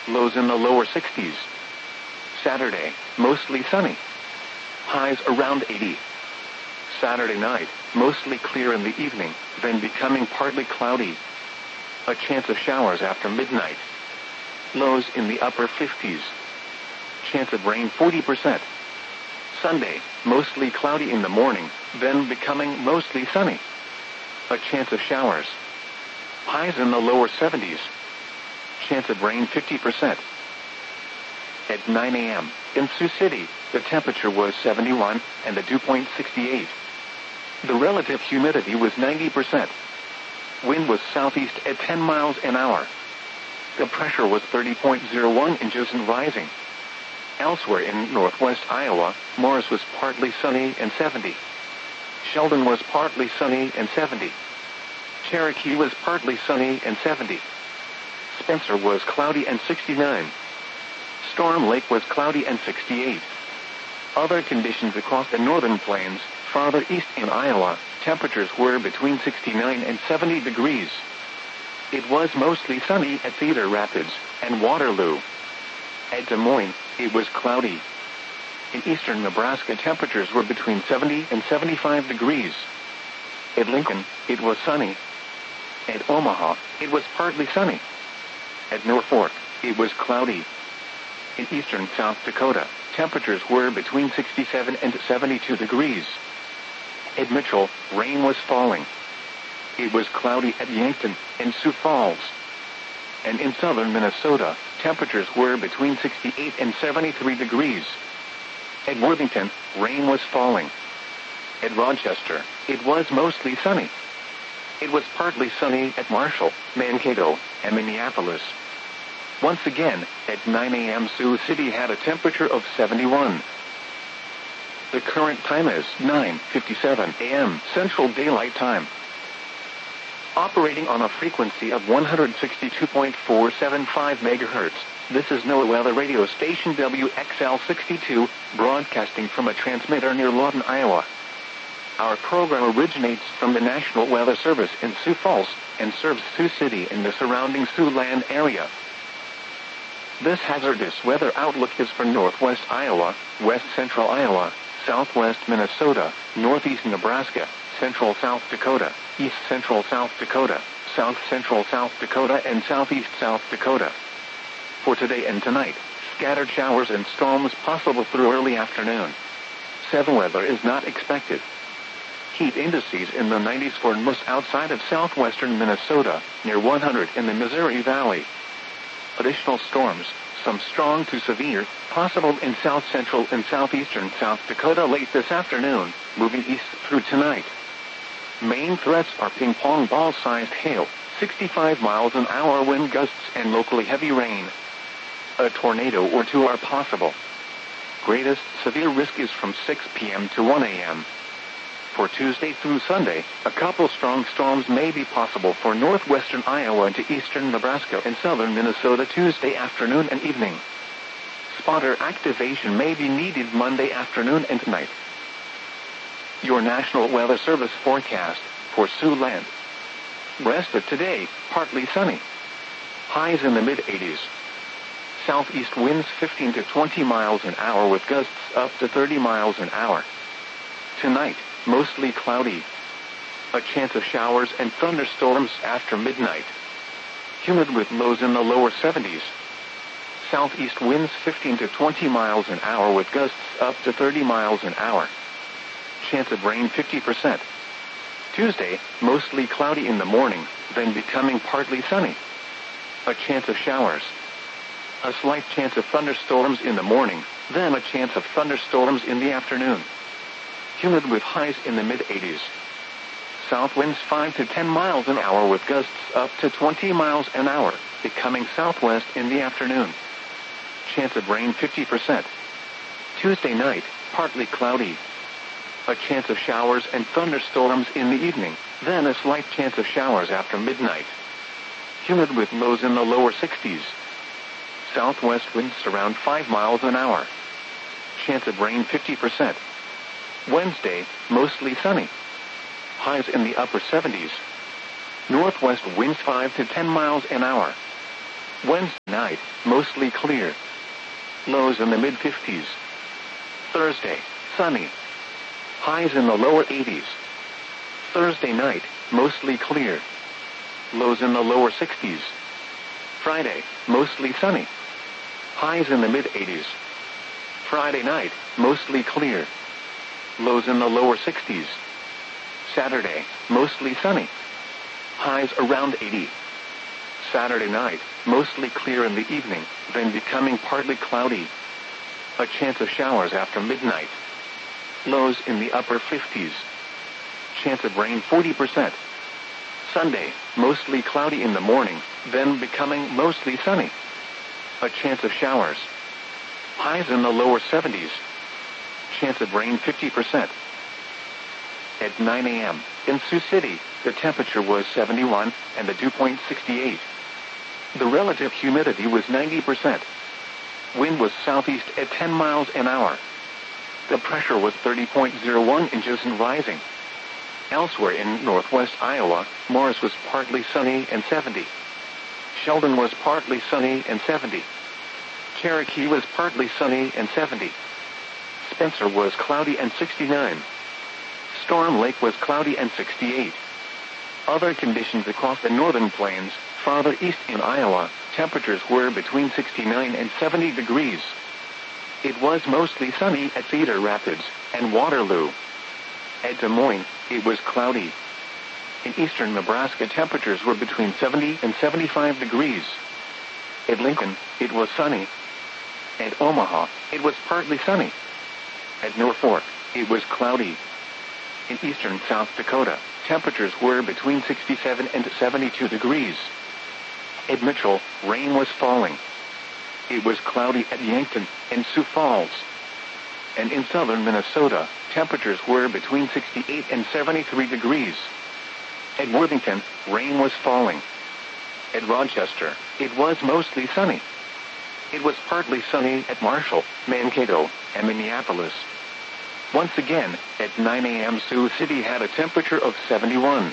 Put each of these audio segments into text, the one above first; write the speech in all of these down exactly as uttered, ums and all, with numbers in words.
lows in the lower sixties. Saturday, mostly sunny. Highs around eighty. Saturday night, mostly clear in the evening, then becoming partly cloudy. A chance of showers after midnight. Lows in the upper fifties. Chance of rain forty percent. Sunday, mostly cloudy in the morning, then becoming mostly sunny. A chance of showers. Highs in the lower seventies. Chance of rain fifty percent. At nine a m, in Sioux City, the temperature was seventy-one, and the dew point sixty-eight. The relative humidity was ninety percent. Wind was southeast at ten miles an hour. The pressure was thirty point zero one inches and rising. Elsewhere in northwest Iowa, Morris was partly sunny and seventy. Sheldon was partly sunny and seventy. Cherokee was partly sunny and seventy. Spencer was cloudy and sixty-nine. Storm Lake was cloudy and sixty-eight. Other conditions across the northern plains, farther east in Iowa, temperatures were between sixty-nine and seventy degrees. It was mostly sunny at Cedar Rapids and Waterloo. At Des Moines, it was cloudy. In eastern Nebraska, temperatures were between seventy and seventy-five degrees. At Lincoln, it was sunny. At Omaha, it was partly sunny. At Norfolk, it was cloudy. In eastern South Dakota, temperatures were between sixty-seven and seventy-two degrees. At Mitchell, rain was falling. It was cloudy at Yankton and Sioux Falls. And in southern Minnesota, temperatures were between sixty-eight and seventy-three degrees. At Worthington, rain was falling. At Rochester, it was mostly sunny. It was partly sunny at Marshall, Mankato, and Minneapolis. Once again, at nine a m Sioux City had a temperature of seventy-one. The current time is nine fifty-seven a m Central Daylight Time. Operating on a frequency of one hundred sixty-two point four seven five megahertz, this is NOAA Weather Radio Station W X L sixty-two, broadcasting from a transmitter near Lawton, Iowa. Our program originates from the National Weather Service in Sioux Falls and serves Sioux City and the surrounding Siouxland area. This hazardous weather outlook is for northwest Iowa, west central Iowa, southwest Minnesota, northeast Nebraska, central South Dakota, east central South Dakota, south central South Dakota, and southeast South Dakota. For today and tonight, scattered showers and storms possible through early afternoon. Severe weather is not expected. Heat indices in the nineties for most outside of southwestern Minnesota, near one hundred in the Missouri Valley. Additional storms, some strong to severe, possible in south-central and southeastern South Dakota late this afternoon, moving east through tonight. Main threats are ping-pong ball-sized hail, sixty-five miles an hour wind gusts, and locally heavy rain. A tornado or two are possible. Greatest severe risk is from six p m to one a m For Tuesday through Sunday, a couple strong storms may be possible for northwestern Iowa into eastern Nebraska and southern Minnesota Tuesday afternoon and evening. Spotter activation may be needed Monday afternoon and night. Your National Weather Service forecast for Siouxland. Rest of today, partly sunny. Highs in the mid-eighties. Southeast winds fifteen to twenty miles an hour with gusts up to thirty miles an hour. Tonight, mostly cloudy. A chance of showers and thunderstorms after midnight. Humid with lows in the lower seventies. Southeast winds fifteen to twenty miles an hour with gusts up to thirty miles an hour. Chance of rain fifty percent. Tuesday, mostly cloudy in the morning, then becoming partly sunny. A chance of showers. A slight chance of thunderstorms in the morning, then a chance of thunderstorms in the afternoon. Humid with highs in the mid-eighties. South winds five to ten miles an hour with gusts up to twenty miles an hour, becoming southwest in the afternoon. Chance of rain fifty percent. Tuesday night, partly cloudy. A chance of showers and thunderstorms in the evening, then a slight chance of showers after midnight. Humid with lows in the lower sixties. Southwest winds around five miles an hour. Chance of rain fifty percent. Wednesday, mostly sunny. Highs in the upper seventies. Northwest winds five to ten miles an hour. Wednesday night, mostly clear. Lows in the mid fifties. Thursday, sunny. Highs in the lower eighties. Thursday night, mostly clear. Lows in the lower sixties. Friday, mostly sunny. Highs in the mid eighties. Friday night, mostly clear. Lows in the lower sixties. Saturday, mostly sunny. Highs around eighty. Saturday night, mostly clear in the evening, then becoming partly cloudy. A chance of showers after midnight. Lows in the upper fifties. Chance of rain forty percent. Sunday, mostly cloudy in the morning, then becoming mostly sunny. A chance of showers. Highs in the lower seventies. Chance of rain fifty percent. At nine a.m., in Sioux City, the temperature was seventy-one, and the dew point sixty-eight. The relative humidity was ninety percent. Wind was southeast at ten miles an hour. The pressure was thirty point zero one inches and rising. Elsewhere in northwest Iowa, Morris was partly sunny and seventy. Sheldon was partly sunny and seventy. Cherokee was partly sunny and seventy. Spencer was cloudy and sixty-nine. Storm Lake was cloudy and sixty-eight. Other conditions across the northern plains, farther east in Iowa, temperatures were between sixty-nine and seventy degrees. It was mostly sunny at Cedar Rapids and Waterloo. At Des Moines, it was cloudy. In eastern Nebraska, temperatures were between seventy and seventy-five degrees. At Lincoln, it was sunny. At Omaha, it was partly sunny. At Norfolk, it was cloudy. In eastern South Dakota, temperatures were between sixty-seven and seventy-two degrees. At Mitchell, rain was falling. It was cloudy at Yankton and Sioux Falls. And in southern Minnesota, temperatures were between sixty-eight and seventy-three degrees. At Worthington, rain was falling. At Rochester, it was mostly sunny. It was partly sunny at Marshall, Mankato, and Minneapolis. Once again, at nine a.m. Sioux City had a temperature of seventy-one.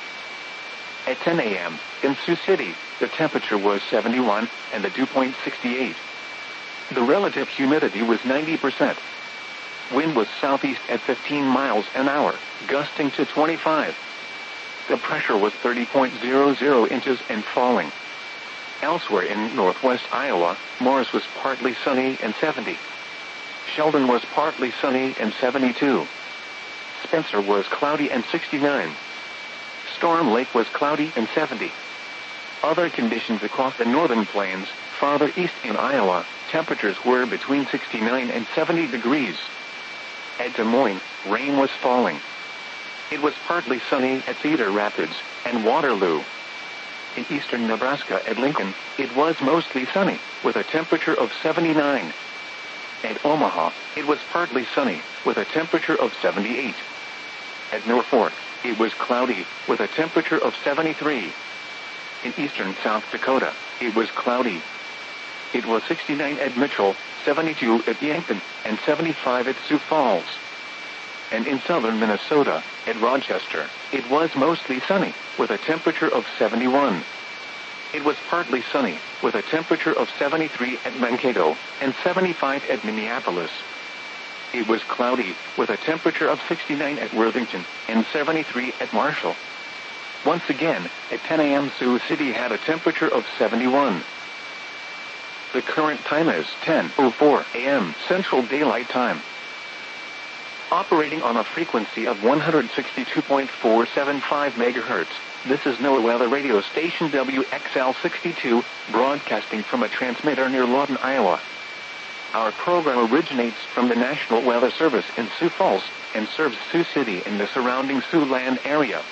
At ten a.m., in Sioux City, the temperature was seventy-one, and the dew point sixty-eight. The relative humidity was ninety percent. Wind was southeast at fifteen miles an hour, gusting to twenty-five. The pressure was thirty point zero zero inches and falling. Elsewhere in northwest Iowa, Morris was partly sunny and seventy. Sheldon was partly sunny and seventy-two. Spencer was cloudy and sixty-nine. Storm Lake was cloudy and seventy. Other conditions across the northern plains, farther east in Iowa, temperatures were between sixty-nine and seventy degrees. At Des Moines, rain was falling. It was partly sunny at Cedar Rapids and Waterloo. In eastern Nebraska at Lincoln, it was mostly sunny, with a temperature of seventy-nine. At Omaha, it was partly sunny, with a temperature of seventy-eight. At Norfolk, it was cloudy, with a temperature of seventy-three. In eastern South Dakota, it was cloudy. It was sixty-nine at Mitchell, seventy-two at Yankton, and seventy-five at Sioux Falls. And in southern Minnesota, at Rochester, it was mostly sunny, with a temperature of seventy-one. It was partly sunny, with a temperature of seventy-three at Mankato, and seventy-five at Minneapolis. It was cloudy, with a temperature of sixty-nine at Worthington, and seventy-three at Marshall. Once again, at ten a.m. Sioux City had a temperature of seventy-one. The current time is ten oh four a.m. Central Daylight Time. Operating on a frequency of one hundred sixty-two point four seven five megahertz, this is NOAA Weather Radio Station W X L sixty-two, broadcasting from a transmitter near Lawton, Iowa. Our program originates from the National Weather Service in Sioux Falls, and serves Sioux City and the surrounding Siouxland area.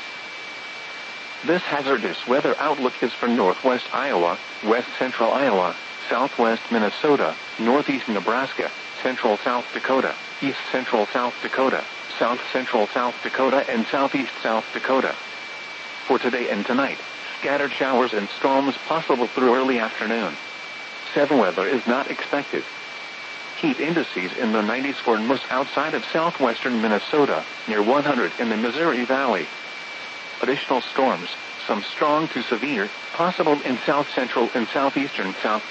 This hazardous weather outlook is for northwest Iowa, west central Iowa, southwest Minnesota, northeast Nebraska, central South Dakota, east central South Dakota, south central South Dakota, and southeast South Dakota. For today and tonight, scattered showers and storms possible through early afternoon. Severe weather is not expected. Heat indices in the nineties for most outside of southwestern Minnesota, near one hundred in the Missouri Valley. Additional storms, some strong to severe, possible in south-central and southeastern South